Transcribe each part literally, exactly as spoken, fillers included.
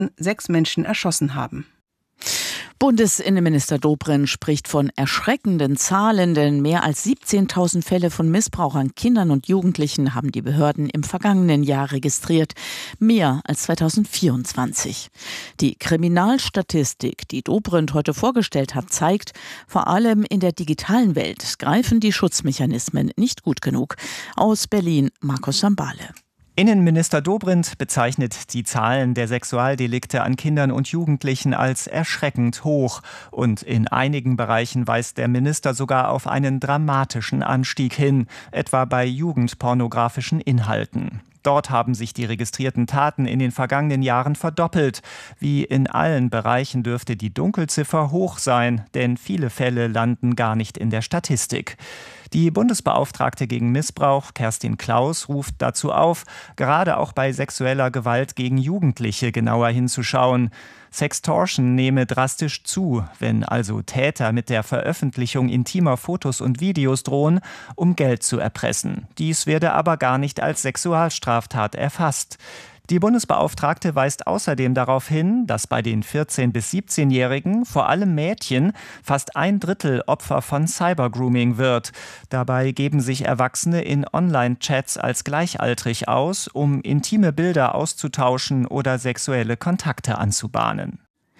sechs Menschen erschossen haben. Bundesinnenminister Dobrindt spricht von erschreckenden Zahlen, denn mehr als siebzehntausend Fälle von Missbrauch an Kindern und Jugendlichen haben die Behörden im vergangenen Jahr registriert. Mehr als zweitausendvierundzwanzig. Die Kriminalstatistik, die Dobrindt heute vorgestellt hat, zeigt, vor allem in der digitalen Welt greifen die Schutzmechanismen nicht gut genug. Aus Berlin, Markus Sambale. Innenminister Dobrindt bezeichnet die Zahlen der Sexualdelikte an Kindern und Jugendlichen als erschreckend hoch. Und in einigen Bereichen weist der Minister sogar auf einen dramatischen Anstieg hin, etwa bei jugendpornografischen Inhalten. Dort haben sich die registrierten Taten in den vergangenen Jahren verdoppelt. Wie in allen Bereichen dürfte die Dunkelziffer hoch sein, denn viele Fälle landen gar nicht in der Statistik. Die Bundesbeauftragte gegen Missbrauch, Kerstin Klaus, ruft dazu auf, gerade auch bei sexueller Gewalt gegen Jugendliche genauer hinzuschauen. Sextortion nehme drastisch zu, wenn also Täter mit der Veröffentlichung intimer Fotos und Videos drohen, um Geld zu erpressen. Dies werde aber gar nicht als Sexualstraftat erfasst. Die Bundesbeauftragte weist außerdem darauf hin, dass bei den vierzehn- bis siebzehnjährigen, vor allem Mädchen, fast ein Drittel Opfer von Cybergrooming wird. Dabei geben sich Erwachsene in Online-Chats als gleichaltrig aus, um intime Bilder auszutauschen oder sexuelle Kontakte anzubahnen.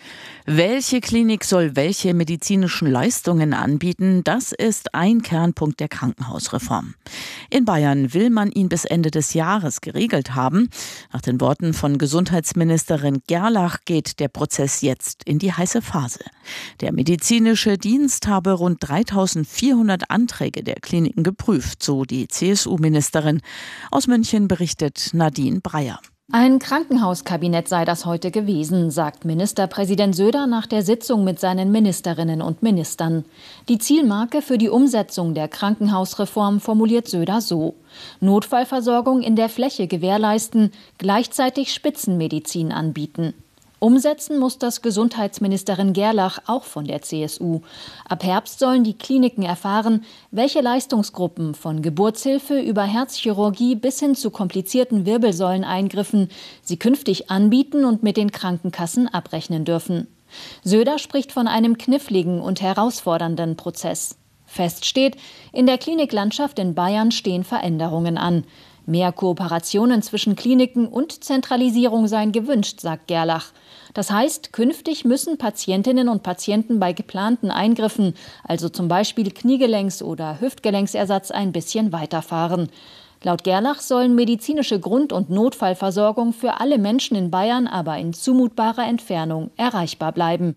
Welche Klinik soll welche medizinischen Leistungen anbieten? Das ist ein Kernpunkt der Krankenhausreform. In Bayern will man ihn bis Ende des Jahres geregelt haben. Nach den Worten von Gesundheitsministerin Gerlach geht der Prozess jetzt in die heiße Phase. Der medizinische Dienst habe rund dreitausendvierhundert Anträge der Kliniken geprüft, so die C S U-Ministerin. Aus München berichtet Nadine Breyer. Ein Krankenhauskabinett sei das heute gewesen, sagt Ministerpräsident Söder nach der Sitzung mit seinen Ministerinnen und Ministern. Die Zielmarke für die Umsetzung der Krankenhausreform formuliert Söder so: Notfallversorgung in der Fläche gewährleisten, gleichzeitig Spitzenmedizin anbieten. Umsetzen muss das Gesundheitsministerin Gerlach auch von der C S U. Ab Herbst sollen die Kliniken erfahren, welche Leistungsgruppen von Geburtshilfe über Herzchirurgie bis hin zu komplizierten Wirbelsäuleneingriffen sie künftig anbieten und mit den Krankenkassen abrechnen dürfen. Söder spricht von einem kniffligen und herausfordernden Prozess. Fest steht, in der Kliniklandschaft in Bayern stehen Veränderungen an. Mehr Kooperationen zwischen Kliniken und Zentralisierung seien gewünscht, sagt Gerlach. Das heißt, künftig müssen Patientinnen und Patienten bei geplanten Eingriffen, also zum Beispiel Kniegelenks- oder Hüftgelenksersatz, ein bisschen weiterfahren. Laut Gerlach sollen medizinische Grund- und Notfallversorgung für alle Menschen in Bayern aber in zumutbarer Entfernung erreichbar bleiben.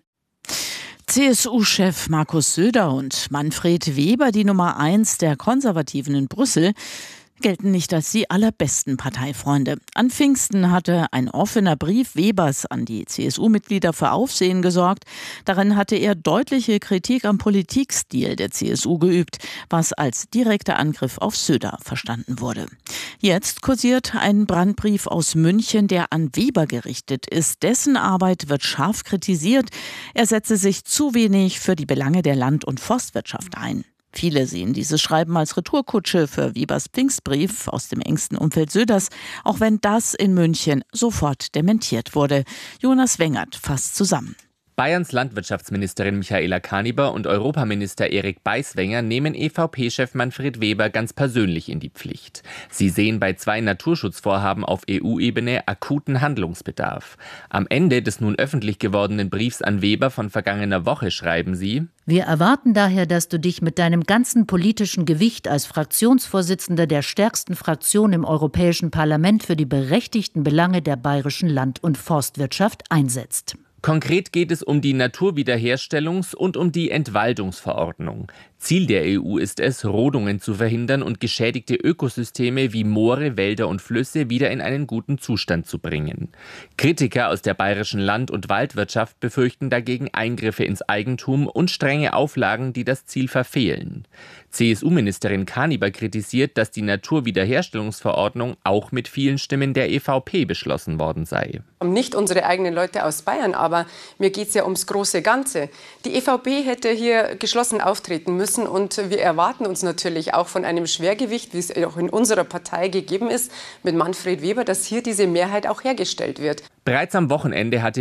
C S U-Chef Markus Söder und Manfred Weber, die Nummer eins der Konservativen in Brüssel, gelten nicht als die allerbesten Parteifreunde. An Pfingsten hatte ein offener Brief Webers an die C S U-Mitglieder für Aufsehen gesorgt. Darin hatte er deutliche Kritik am Politikstil der C S U geübt, was als direkter Angriff auf Söder verstanden wurde. Jetzt kursiert ein Brandbrief aus München, der an Weber gerichtet ist. Dessen Arbeit wird scharf kritisiert. Er setze sich zu wenig für die Belange der Land- und Forstwirtschaft ein. Viele sehen dieses Schreiben als Retourkutsche für Webers Pfingstbrief aus dem engsten Umfeld Söders, auch wenn das in München sofort dementiert wurde. Jonas Wengert fasst zusammen. Bayerns Landwirtschaftsministerin Michaela Kaniber und Europaminister Erik Beiswenger nehmen E V P-Chef Manfred Weber ganz persönlich in die Pflicht. Sie sehen bei zwei Naturschutzvorhaben auf E U-Ebene akuten Handlungsbedarf. Am Ende des nun öffentlich gewordenen Briefs an Weber von vergangener Woche schreiben sie: Wir erwarten daher, dass du dich mit deinem ganzen politischen Gewicht als Fraktionsvorsitzender der stärksten Fraktion im Europäischen Parlament für die berechtigten Belange der bayerischen Land- und Forstwirtschaft einsetzt. Konkret geht es um die Naturwiederherstellungs- und um die Entwaldungsverordnung. Ziel der E U ist es, Rodungen zu verhindern und geschädigte Ökosysteme wie Moore, Wälder und Flüsse wieder in einen guten Zustand zu bringen. Kritiker aus der bayerischen Land- und Waldwirtschaft befürchten dagegen Eingriffe ins Eigentum und strenge Auflagen, die das Ziel verfehlen. C S U-Ministerin Kaniber kritisiert, dass die Naturwiederherstellungsverordnung auch mit vielen Stimmen der E V P beschlossen worden sei. Nicht unsere eigenen Leute aus Bayern, aber mir geht es ja ums große Ganze. Die E V P hätte hier geschlossen auftreten müssen und wir erwarten uns natürlich auch von einem Schwergewicht, wie es auch in unserer Partei gegeben ist, mit Manfred Weber, dass hier diese Mehrheit auch hergestellt wird. Bereits am Wochenende hatte